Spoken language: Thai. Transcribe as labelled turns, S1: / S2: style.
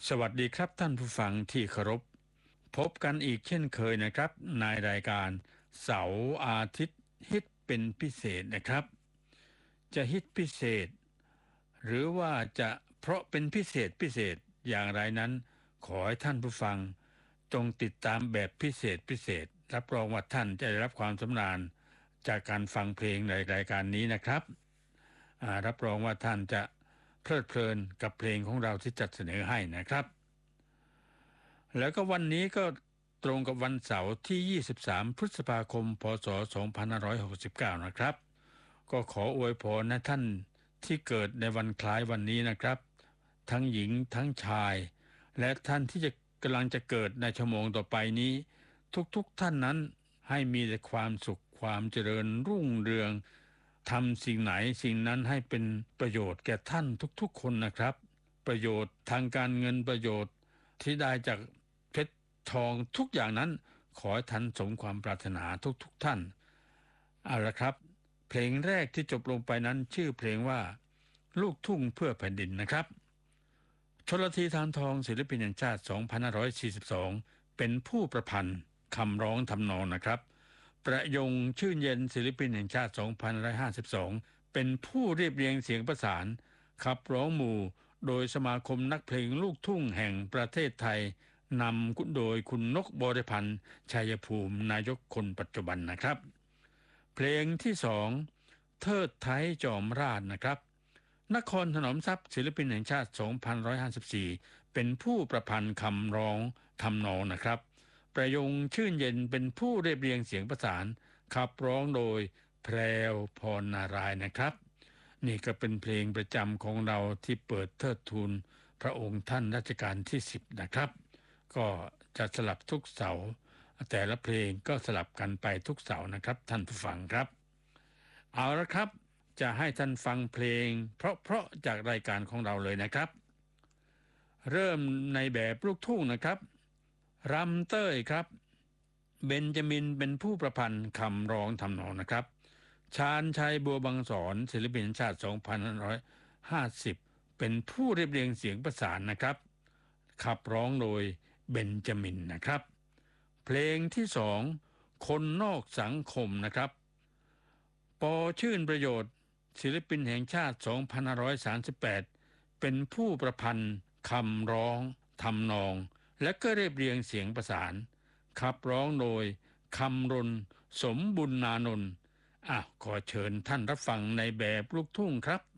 S1: สวัสดีครับท่านผู้ฟังที่เคารพพบกันอีกเช่นเคยนะครับในรายการเสาร์อาทิตย์ฮิตเป็นพิเศษนะครับจะฮิตพิเศษหรือว่าจะเพราะเป็นพิเศษอย่างไรนั้นขอให้ท่านผู้ฟังจงติดตามแบบพิเศษรับรองว่าท่านจะได้รับความสำราญจากการฟังเพลงในรายการนี้นะครับรับรองว่าท่านจะเพลิดเพลินกับเพลงของเราที่จัดเสนอให้นะครับ แล้วก็วันนี้ก็ตรงกับวันเสาร์ที่ 23 พฤษภาคม พ.ศ. 2569 นะครับ ก็ขออวยพรนะท่านที่เกิดในวันคล้ายวันนี้นะครับ ทั้งหญิงทั้งชาย และท่านที่จะกำลังจะเกิดในชั่วโมงต่อไปนี้ ทุกท่านนั้นให้มีแต่ความสุขความเจริญรุ่งเรืองทำสิ่งไหนสิ่งนั้นให้เป็นประโยชน์แก่ท่านทุกๆคนนะครับ ประโยชน์ทางการเงินประโยชน์ที่ได้จากเพชรทองทุกอย่างนั้นขอให้ท่านสมความปรารถนาทุกท่านเอาละครับเพลงแรกที่จบลงไปนั้นชื่อเพลงว่าลูกทุ่งเพื่อแผ่นดินนะครับชลธีธารทองศิลปินแห่งชาติ 2542 เป็นผู้ประพันธ์คำร้องทำนองนะครับประยงชื่นเย็นศิลปินแห่งชาติ 2552 เป็นผู้เรียบเรียงเสียงประสานขับร้องหมู่โดยสมาคมนักเพลงลูกทุ่งแห่งประเทศไทยนำโดยคุณนกบริพันธ์ชัยภูมินายกคนปัจจุบันนะครับเพลงที่สองเทิดไทยจอมราชนะครับนครถนอมทรัพย์ศิลปินแห่งชาติ 2554 เป็นผู้ประพันธ์คำร้องทำนองนะครับประยงชื่นเย็นเป็นผู้เรียบเรียงเสียงประสานขับร้องโดยแพรวพรนารายณ์นะครับนี่ก็เป็นเพลงประจำของเราที่เปิดเทิดทูนพระองค์ท่านรัชกาลที่10นะครับก็จะสลับทุกเสาร์แต่ละเพลงก็สลับกันไปทุกเสาร์นะครับท่านผู้ฟังครับเอาละครับจะให้ท่านฟังเพลงเพราะจากรายการของเราเลยนะครับเริ่มในแบบลูกทุ่งนะครับรำเต้ยครับเบนจามินเป็นผู้ประพันธ์คำร้องทำนองนะครับชาญชัยบัวบางสอนศิลปินแห่งชาติ 2550 เป็นผู้เรียบเรียงเสียงประสานนะครับขับร้องโดยเบนจามินนะครับเพลงที่สองคนนอกสังคมนะครับปอชื่นประโยชน์ศิลปินแห่งชาติ 2538 เป็นผู้ประพันธ์คำร้องทำนองและก็เรียบเรียงเสียงประสานขับร้องโดยคำรณสมบุญนานนท์ขอเชิญท่านรับฟังในแบบลูกทุ่งครับ